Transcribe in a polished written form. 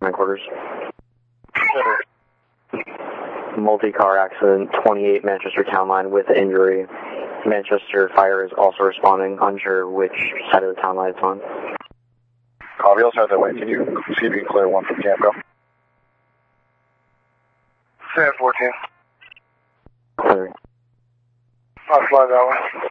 quarters. Consider. Multi-car accident, 28 Manchester Town Line with injury. Manchester Fire is also responding, unsure which side of the town line it's on. Copy, also head that way. Can you see if you can clear one from Campo? San 14. Clear. I'll fly that one.